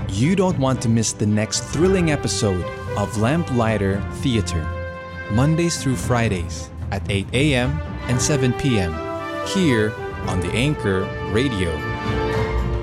You don't want to miss the next thrilling episode of Lamplighter Theater, Mondays through Fridays at 8 a.m. and 7 p.m. here on the Anchor Radio